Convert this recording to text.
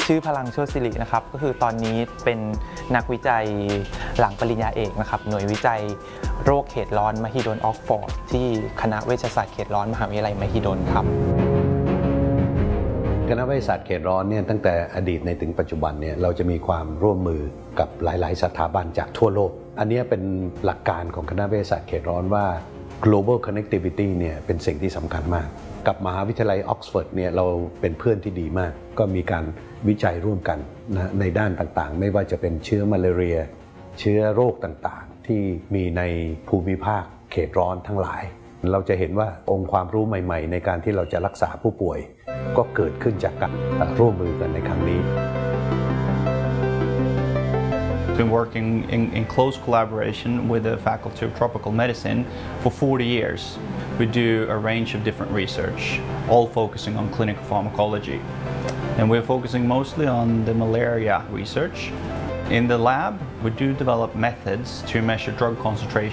ชื่อพลังโชติศิรินะครับก็คือตอนนี้เป็นนักวิจัยหลังปริญญาเอกนะครับหน่วยวิจัยโรคเขตร้อนมหิดลออกฟอร์ดที่คณะเวชศาสตร์เขตร้อนมหาวิทยาลัยมหิดลครับคณะเวชศาสตร์เขตร้อนเนี่ยตั้งแต่อดีตในถึงปัจจุบันเนี่ยเราจะมีความร่วมมือกับหลายๆสถาบันจากทั่วโลกอันนี้เป็นหลักการของคณะเวชศาสตร์เขตร้อนว่า global connectivity เนี่ยเป็นสิ่งที่สำคัญมากกับมหาวิทยาลัยออกซฟอร์ดเนี่ยเราเป็นเพื่อนที่ดีมากก็มีการวิจัยร่วมกันนะในด้านต่างๆไม่ว่าจะเป็นเชื้อมาลาเรียเชื้อโรคต่างๆที่มีในภูมิภาคเขตร้อนทั้งหลายเราจะเห็นว่าองค์ความรู้ใหม่ๆในการที่เราจะรักษาผู้ป่วยก็เกิดขึ้นจากการร่วมมือกันในครั้งนี้ Been working in close collaboration with the Faculty of Tropical Medicine for 40 years. We do a range of different research, all focusing on clinical pharmacology. And we're focusing mostly on the malaria research. In the lab, we do develop methods to measure drug concentration